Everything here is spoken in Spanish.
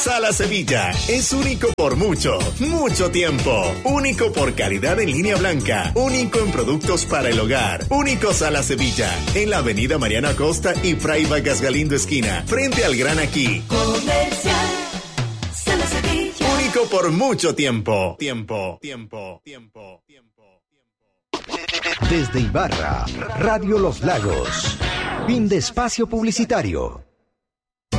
Sala Sevilla es único por mucho, mucho tiempo. Único por calidad en línea blanca. Único en productos para el hogar. Único Sala Sevilla. En la avenida Mariano Acosta y Fray Vargas Galindo esquina. Frente al Gran Aquí. Comercial Sala Sevilla. Único por mucho tiempo. Desde Ibarra, Radio Los Lagos. Fin de espacio publicitario.